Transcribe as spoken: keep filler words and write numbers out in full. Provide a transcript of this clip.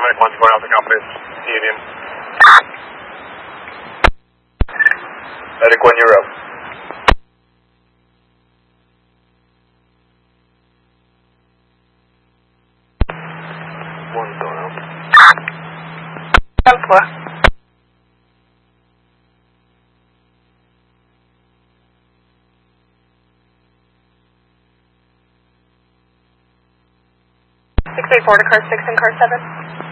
Medic one four Alpha Company, Union. Medic one, you're up. One's going up. Alpha. six eight four to car six and car seven.